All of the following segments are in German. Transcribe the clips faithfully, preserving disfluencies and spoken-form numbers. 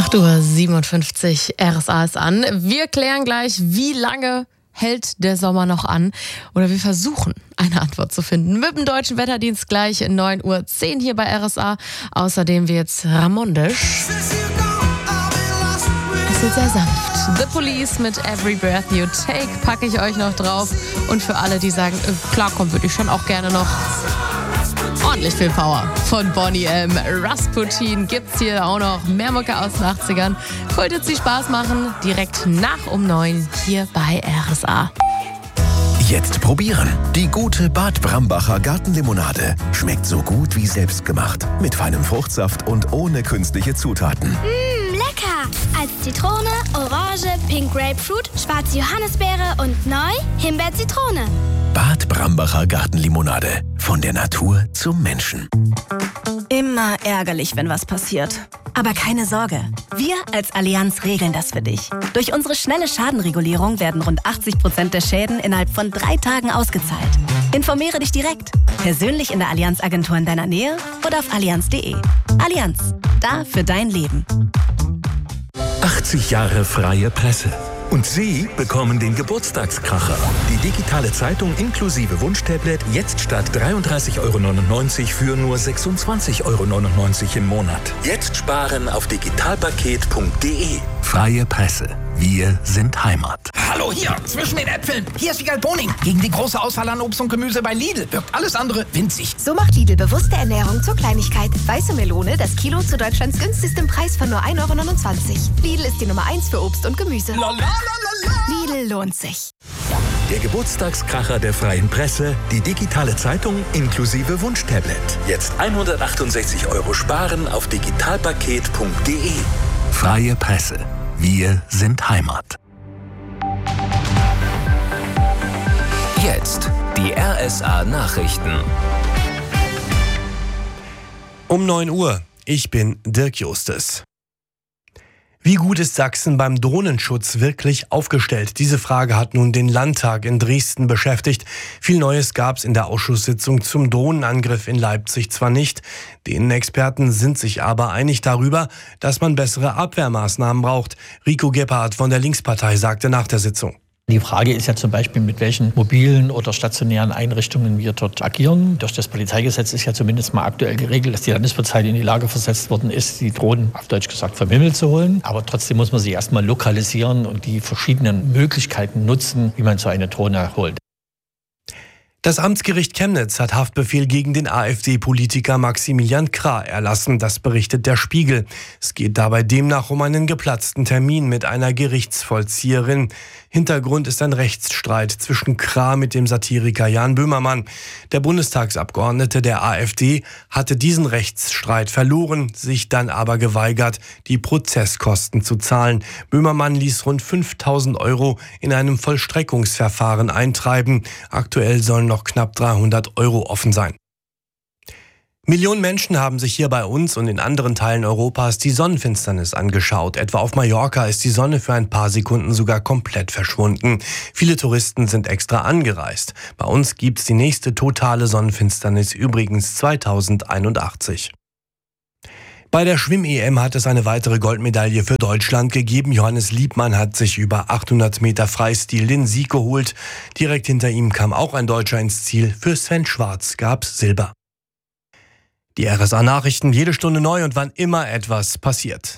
acht Uhr siebenundfünfzig, R S A ist an. Wir klären gleich, wie lange hält der Sommer noch an? Oder wir versuchen, eine Antwort zu finden. Mit dem Deutschen Wetterdienst gleich in neun Uhr zehn hier bei R S A. Außerdem wird's Ramondisch. Es wird sehr sanft. The Police mit Every Breath You Take packe ich euch noch drauf. Und für alle, die sagen, äh, klarkommen würde ich schon auch gerne noch. Ordentlich viel Power von Boney M. Rasputin gibt's hier auch noch. Mehr Mucke aus den achtzigern. Wollt ihr Spaß machen? Direkt nach um neun hier bei R S A. Jetzt probieren. Die gute Bad Brambacher Gartenlimonade. Schmeckt so gut wie selbstgemacht. Mit feinem Fruchtsaft und ohne künstliche Zutaten. Mmh, lecker! Als Zitrone, Orange, Pink Grapefruit, schwarze Johannisbeere und neu Himbeer-Zitrone. Bad Brambacher Gartenlimonade. Von der Natur zum Menschen. Immer ärgerlich, wenn was passiert. Aber keine Sorge. Wir als Allianz regeln das für dich. Durch unsere schnelle Schadenregulierung werden rund achtzig Prozent der Schäden innerhalb von drei Tagen ausgezahlt. Informiere dich direkt. Persönlich in der Allianz-Agentur in deiner Nähe oder auf allianz punkt de. Allianz. Da für dein Leben. achtzig Jahre freie Presse. Und Sie bekommen den Geburtstagskracher. Die digitale Zeitung inklusive Wunschtablet jetzt statt dreiunddreißig Euro neunundneunzig für nur sechsundzwanzig Euro neunundneunzig im Monat. Jetzt sparen auf digitalpaket punkt de. Freie Presse. Wir sind Heimat. Hallo hier, zwischen den Äpfeln. Hier ist Wiegald Boning. Gegen die große Auswahl an Obst und Gemüse bei Lidl wirkt alles andere winzig. So macht Lidl bewusste Ernährung zur Kleinigkeit. Weiße Melone, das Kilo zu Deutschlands günstigstem Preis von nur ein Euro neunundzwanzig. Lidl ist die Nummer eins für Obst und Gemüse. Lalalala. Lidl lohnt sich. Der Geburtstagskracher der freien Presse, die digitale Zeitung inklusive Wunschtablet. Jetzt hundertachtundsechzig Euro sparen auf digitalpaket punkt de. Freie Presse. Wir sind Heimat. Jetzt die R S A Nachrichten. Um neun Uhr. Ich bin Dirk Justes. Wie gut ist Sachsen beim Drohnenschutz wirklich aufgestellt? Diese Frage hat nun den Landtag in Dresden beschäftigt. Viel Neues gab es in der Ausschusssitzung zum Drohnenangriff in Leipzig zwar nicht. Die Innenexperten sind sich aber einig darüber, dass man bessere Abwehrmaßnahmen braucht. Rico Gebhardt von der Linkspartei sagte nach der Sitzung: Die Frage ist ja zum Beispiel, mit welchen mobilen oder stationären Einrichtungen wir dort agieren. Durch das Polizeigesetz ist ja zumindest mal aktuell geregelt, dass die Landespolizei in die Lage versetzt worden ist, die Drohnen, auf Deutsch gesagt, vom Himmel zu holen. Aber trotzdem muss man sie erstmal lokalisieren und die verschiedenen Möglichkeiten nutzen, wie man so eine Drohne holt. Das Amtsgericht Chemnitz hat Haftbefehl gegen den AfD-Politiker Maximilian Krah erlassen, das berichtet der Spiegel. Es geht dabei demnach um einen geplatzten Termin mit einer Gerichtsvollzieherin. Hintergrund ist ein Rechtsstreit zwischen Krah mit dem Satiriker Jan Böhmermann. Der Bundestagsabgeordnete der AfD hatte diesen Rechtsstreit verloren, sich dann aber geweigert, die Prozesskosten zu zahlen. Böhmermann ließ rund fünftausend Euro in einem Vollstreckungsverfahren eintreiben. Aktuell sollen noch knapp dreihundert Euro offen sein. Millionen Menschen haben sich hier bei uns und in anderen Teilen Europas die Sonnenfinsternis angeschaut. Etwa auf Mallorca ist die Sonne für ein paar Sekunden sogar komplett verschwunden. Viele Touristen sind extra angereist. Bei uns gibt's die nächste totale Sonnenfinsternis übrigens zweitausendeinundachtzig. Bei der Schwimm-E M hat es eine weitere Goldmedaille für Deutschland gegeben. Johannes Liebmann hat sich über achthundert Meter Freistil den Sieg geholt. Direkt hinter ihm kam auch ein Deutscher ins Ziel. Für Sven Schwarz gab's Silber. Die R S A-Nachrichten jede Stunde neu und wann immer etwas passiert.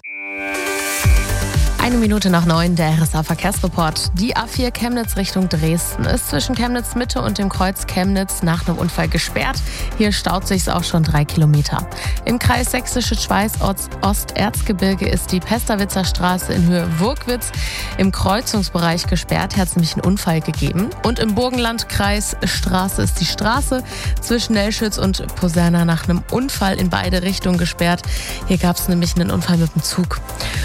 Eine Minute nach neun, der R S A-Verkehrsreport. Die A vier Chemnitz Richtung Dresden ist zwischen Chemnitz Mitte und dem Kreuz Chemnitz nach einem Unfall gesperrt. Hier staut sich's auch schon drei Kilometer. Im Kreis Sächsische Schweiz Osterzgebirge ist die Pesterwitzer Straße in Höhe Wurkwitz im Kreuzungsbereich gesperrt. Hier hat es nämlich einen Unfall gegeben. Und im Burgenlandkreis Straße ist die Straße zwischen Nelschütz und Poserna nach einem Unfall in beide Richtungen gesperrt. Hier gab es nämlich einen Unfall mit dem Zug.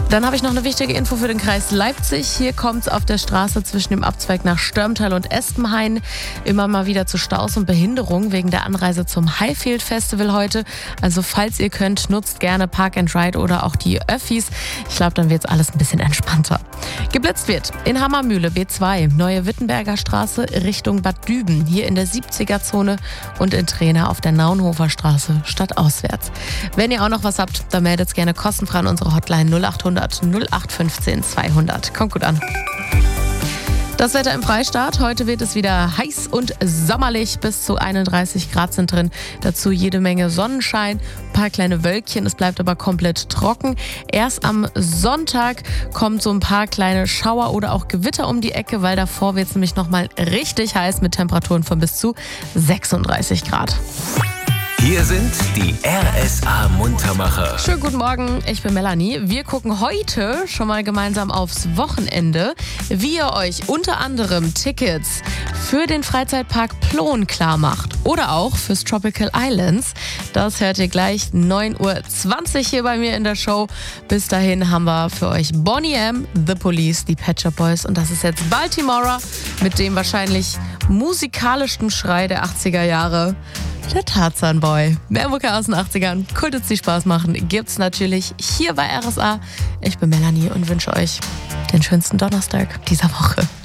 Dann habe ich noch eine wichtige Info für den Kreis Leipzig. Hier kommt es auf der Straße zwischen dem Abzweig nach Störmtal und Espenhain immer mal wieder zu Staus und Behinderungen wegen der Anreise zum Highfield Festival heute. Also falls ihr könnt, nutzt gerne Park and Ride oder auch die Öffis. Ich glaube, dann wird es alles ein bisschen entspannter. Geblitzt wird in Hammermühle B zwei, Neue Wittenberger Straße Richtung Bad Düben, hier in der siebziger-Zone und in Trena auf der Naunhofer Straße stadtauswärts. Wenn ihr auch noch was habt, dann meldet es gerne kostenfrei an unsere Hotline null acht hundert null acht fünfzehn zweihundert. Kommt gut an. Das Wetter im Freistaat. Heute wird es wieder heiß und sommerlich. Bis zu einunddreißig Grad sind drin. Dazu jede Menge Sonnenschein, ein paar kleine Wölkchen. Es bleibt aber komplett trocken. Erst am Sonntag kommen so ein paar kleine Schauer oder auch Gewitter um die Ecke, weil davor wird es nämlich nochmal richtig heiß mit Temperaturen von bis zu sechsunddreißig Grad. Hier sind die R S A-Muntermacher. Schönen guten Morgen, ich bin Melanie. Wir gucken heute schon mal gemeinsam aufs Wochenende, wie ihr euch unter anderem Tickets für den Freizeitpark Plon klar macht oder auch fürs Tropical Islands. Das hört ihr gleich neun Uhr zwanzig hier bei mir in der Show. Bis dahin haben wir für euch Boney M, The Police, die Pet Shop Boys und das ist jetzt Baltimora mit dem wahrscheinlich musikalischsten Schrei der achtziger Jahre. Der Tarzan Boy. Mehr Mucke aus den achtzigern, Kultits, die Spaß machen, gibt's natürlich hier bei R S A. Ich bin Melanie und wünsche euch den schönsten Donnerstag dieser Woche.